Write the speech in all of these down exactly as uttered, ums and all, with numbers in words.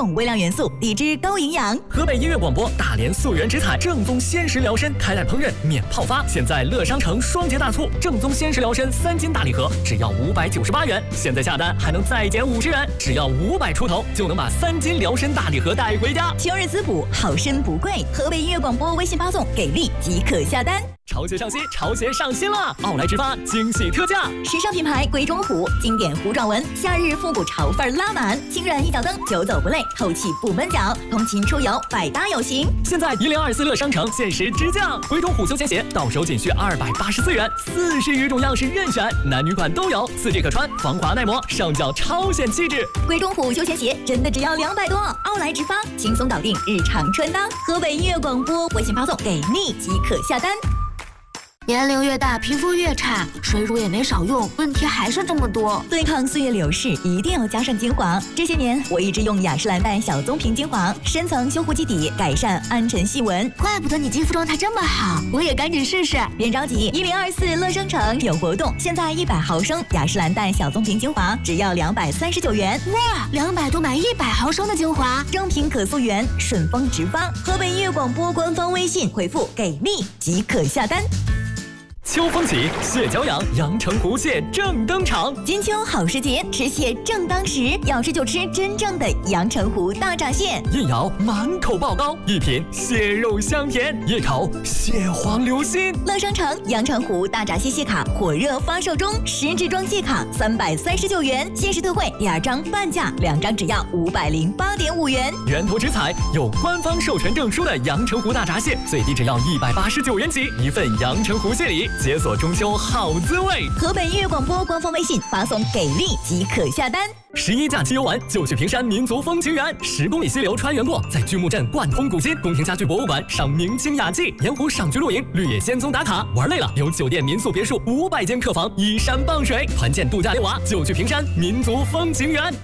种微量元素，低脂高营养。 河北音乐广播大连素源植彩正宗鲜食疗参，开袋烹饪免泡发，现在乐商城双节大促，正宗鲜食疗参三斤大礼盒只要五百九十八元，现在下单还能再减五十元，只要五百出头就能把三斤疗参大礼盒带回家。 秋日滋补，好身不贵。河北音乐广播微信发送给力即可下单。 潮鞋上新，潮鞋上新了！奥莱直发惊喜特价， 时尚品牌鬼冢虎，经典糊状纹，夏日复古潮范拉满，轻软一脚蹬，久走不累，透气不闷脚，通勤出游百搭有型。 现在一零二四乐商城限时直降，鬼冢虎休闲鞋到手仅需二百八十四元，四十余种样式任选，男女款都有，四季可穿，防滑耐磨，上脚超显气质。 鬼冢虎休闲鞋真的只要两百多，奥莱直发轻松搞定日常穿搭。河北音乐广播微信发送给力即可下单。 年龄越大，皮肤越差，水乳也没少用，问题还是这么多。 对抗岁月流逝，一定要加上精华。这些年，我一直用雅诗兰黛小棕瓶精华，深层修护基底，改善暗沉细纹。 怪不得你肌肤状态这么好，我也赶紧试试。 别着急，一零二四乐商城有活动，现在一百毫升雅诗兰黛小棕瓶精华只要两百三十九元。 哇，两百多买一百毫升的精华， 正品可溯源，顺丰直发。河北音乐广播官方微信回复给力即可下单。 秋风起，蟹脚痒，阳澄湖蟹正登场。 金秋好时节，吃蟹正当时，要吃就吃真正的阳澄湖大闸蟹。 一咬满口爆膏，一品蟹肉香甜，一口蟹黄流心。 乐商城阳澄湖大闸蟹蟹卡火热发售中，十支装蟹卡三百三十九元，限时特惠，第二张半价，两张只要五百零八点五元。 源头直采有官方授权证书的阳澄湖大闸蟹，最低只要一百八十九元起，一份阳澄湖蟹礼。解锁中秋好滋味。 河北音乐广播官方微信发送给力即可下单。 十一假期游玩就去平山民族风情园，十公里溪流穿越过，在巨木镇贯通古今，宫廷家具博物馆赏明清雅迹，盐湖赏菊露营，绿野仙踪打卡。玩累了，有酒店民宿别墅五百间客房，依山傍水，团建度假溜娃就去平山民族风情园。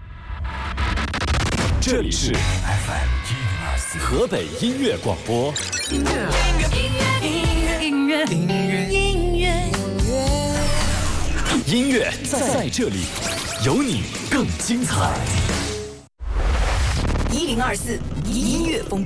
这里是 F M 一零二四河北音乐广播。音乐，音乐，音乐，音乐，音乐，音乐，音乐在这里，有你更精彩。 一零二四音乐风。